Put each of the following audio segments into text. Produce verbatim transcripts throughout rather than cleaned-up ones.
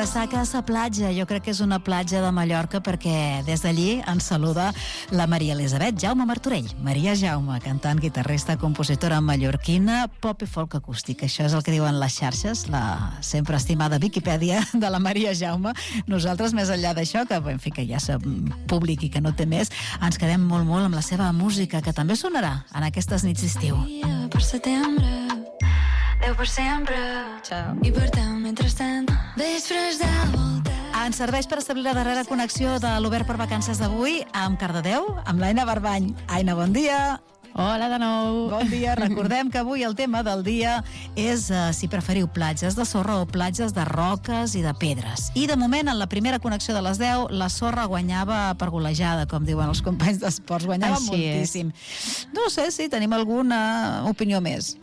Ressaca a la platja, jo crec que és una platja de Mallorca perquè des d'allí ens saluda la Maria Elisabet Jaume Martorell. Maria Jaume, cantant, guitarrista, compositora mallorquina, pop i folk acústic. Això és el que diuen les xarxes, la sempre estimada Viquipèdia de la Maria Jaume. Nosaltres, més enllà d'això, que, en fi, que ja és públic i que no té més, ens quedem molt, molt amb la seva música, que també sonarà en aquestes nits d'estiu. Per setembre, Déu per sempre. Ciao. I per tant, mentrestant, vespres de volta. Ens serveix per establir la darrera connexió de l'Obert per Vacances d'avui amb Cardedeu, amb l'Aina Barbany. Aina, bon dia. Hola de nou. Bon dia. Recordem que avui el tema del dia és uh, si preferiu platges de sorra o platges de roques i de pedres. I de moment, en la primera connexió de les deu, la sorra guanyava per golejada, com diuen els companys d'esports. Guanyava Així moltíssim. És. No sé si tenim alguna opinió més.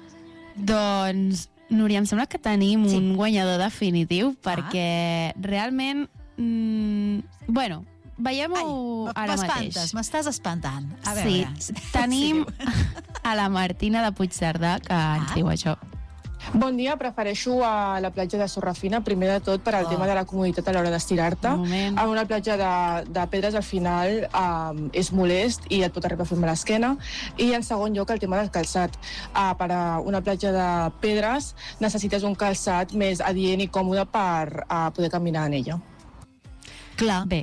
Doncs, Núria, em sembla que tenim sí. un guanyador definitiu, perquè ah. realment, mmm, bueno, veiem-ho ara mateix. M'estàs espantant. A veure, sí, veure. tenim a la Martina de Puigcerdà, que ah. ens diu això. Bon dia, prefereixo a la platja de sorra fina, primer de tot per al oh. tema de la comoditat a l'hora d'estirar-te. A una platja de, de pedres al final um, és molest i et pot arribar a fer mal a l'esquena. I en segon lloc el tema del calçat. Uh, per a una platja de pedres necessites un calçat més adient i còmode per uh, poder caminar en ella. Clar. Bé.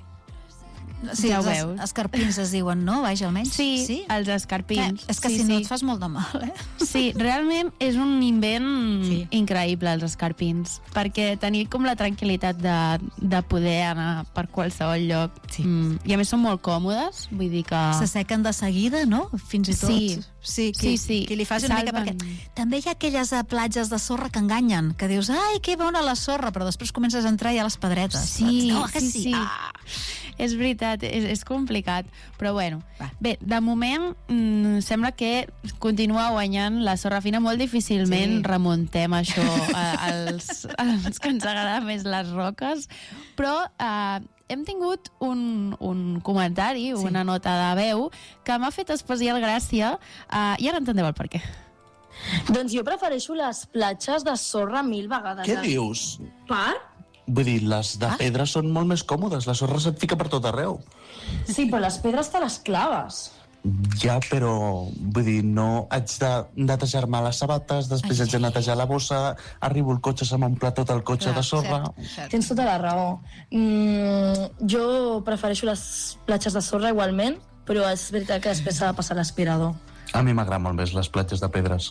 Sí, ja ho els veus. escarpins es diuen, no? Vaja, almenys. Sí, sí? els escarpins. Eh, és que sí, si no sí. et fas molt de mal, eh? Sí, realment és un invent sí. increïble, els escarpins, perquè tenir com la tranquil·litat de, de poder anar per qualsevol lloc. Sí. Mm, I a més són molt còmodes, vull dir que... S'assequen de seguida, no? Fins i tot. Sí. Sí, qui, sí, sí. qui li faci una mica, perquè també hi ha aquelles platges de sorra que enganyen, que dius, ai, que bona la sorra, però després comences a entrar ja a les pedretes. Sí, no, que sí, sí. sí. Ah. És veritat, és, és complicat, però bueno. Va. Bé, de moment mmm, sembla que continua guanyant la sorra fina, molt difícilment sí. remuntem això a, als, als que ens agrada més les roques, però eh, hem tingut un, un comentari, sí. una nota de veu, que m'ha fet especial gràcia, eh, i ara entendeu el per què. Doncs jo prefereixo les platges de sorra mil vegades. Què dius? Per? Vull dir, les de ah? pedra són molt més còmodes, la sorra se't fica per tot arreu. Sí, però les pedres te les claves. Ja, però, vull dir, no haig de netejar-me les sabates, després ai, haig de netejar la bossa, arribo al cotxe, se m'omple tot el cotxe clar, de sorra... Cert, cert. Tens tota la raó. Mm, jo prefereixo les platges de sorra igualment, però és veritat que després s'ha de passar l'aspirador. A mi m'agraden molt més les platges de pedres.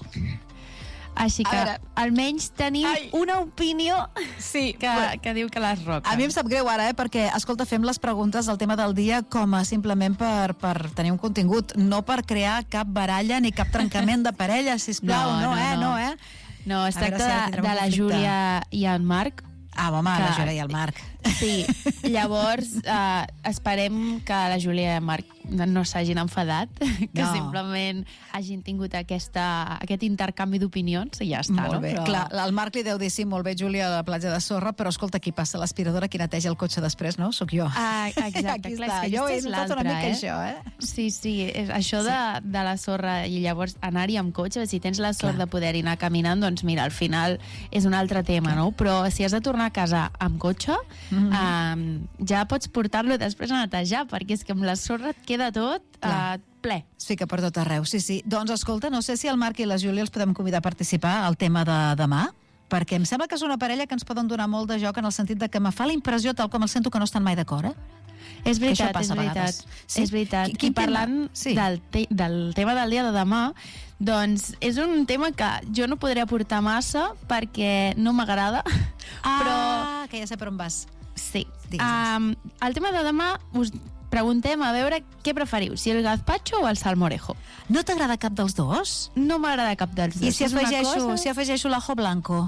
Així que veure, almenys tenim ai. una opinió sí, que, però, que diu que les roques. A mi em sap greu ara, eh, perquè, escolta, fem les preguntes del tema del dia com a simplement per, per tenir un contingut, no per crear cap baralla ni cap trencament de parella, sisplau, no, no, no, eh, no, eh? No, es tracta de, de la Júlia i el Marc. Ah, home, que, la Júlia i el Marc. Sí, llavors eh, esperem que la Júlia i el Marc no s'hagin enfadat, que no. simplement hagin tingut aquesta, aquest intercanvi d'opinions i ja està, molt no? Bé. Però... Clar, el Marc li deu dir sí, molt bé, Júlia, a la platja de sorra, però escolta, qui passa l'aspiradora, qui neteja el cotxe després, no? Soc jo. Ah, exacte, aquí clar, està. és que Jo he és notat una mica eh? això, eh? Sí, sí, és això sí. De, de la sorra i llavors anar-hi amb cotxe, si tens la sort clar. De poder-hi anar caminant, doncs mira, al final és un altre tema, clar. No? Però si has de tornar a casa amb cotxe, mm-hmm. eh, ja pots portar-lo després a netejar, perquè és que amb la sorra et queda tot eh, ple. Es fica per tot arreu, sí, sí. Doncs escolta, no sé si el Marc i la Júlia els podem convidar a participar al tema de demà, perquè em sembla que és una parella que ens poden donar molt de joc en el sentit de que me fa la impressió, tal com el sento, que no estan mai d'acord, eh? És veritat, és veritat. Sí? És veritat. Quin, quin I parlant sí. del, te del tema del dia de demà, doncs és un tema que jo no podré aportar massa perquè no m'agrada, ah, però... que ja sé per on vas. Sí. Um, el tema de demà us preguntem a veure què preferiu, si el gazpacho o el salmorejo. No t'agrada cap dels dos? No m'agrada cap dels dos. I si afegeixo, cosa... si afegeixo l'ajo blanco?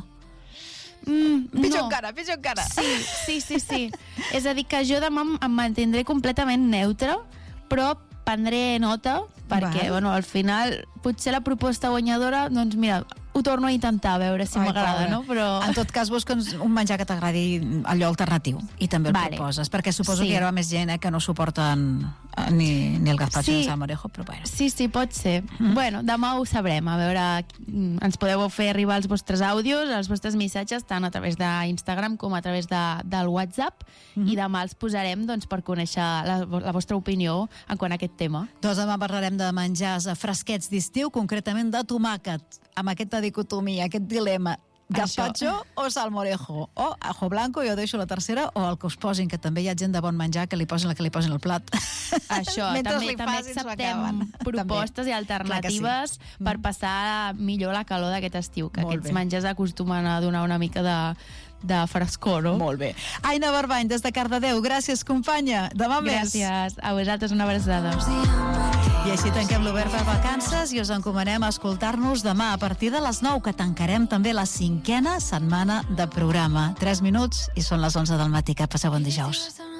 Mm, pitjor no. encara, pitjor encara. Sí, sí, sí, sí. És a dir, que jo demà em mantindré completament neutre, però prendré nota, perquè, bueno, al final, potser la proposta guanyadora, doncs mira, ho torno a intentar, a veure si m'agrada, no? Però... En tot cas, busca'ns un menjar que t'agradi allò alternatiu i també el Vale. proposes, perquè suposo Sí. que hi haurà més gent eh, que no suporten eh, ni, ni el gazpacho Sí. ni el salmorejo, però bueno. Sí, sí, pot ser. Mm. Bueno, demà ho sabrem. A veure, mm, ens podeu fer arribar els vostres àudios, els vostres missatges, tant a través d'Instagram com a través de, del WhatsApp, mm. i demà els posarem doncs, per conèixer la, la vostra opinió en quant a aquest tema. Doncs demà parlarem de menjars fresquets d'estiu, concretament de tomàquet, amb aquesta dicotomia, aquest dilema. Gazpacho o salmorejo, o ajo blanco, jo deixo la tercera, o el que us posin, que també hi ha gent de bon menjar que li posin el que li posin al plat. Això, també, també acceptem propostes també. I alternatives sí. per passar millor la calor d'aquest estiu, que Molt aquests bé. menjars acostumen a donar una mica de, de frescor, no? Molt bé. Aina Barbany, des de Cardedeu, gràcies, companya. Demà més. Gràcies. A vosaltres una abraçada. I així tanquem l'Obert per vacances i us encomanem a escoltar-nos demà a partir de les nou, que tancarem també la cinquena setmana de programa. Tres minuts i són les onze del matí. Que passeu bon dijous.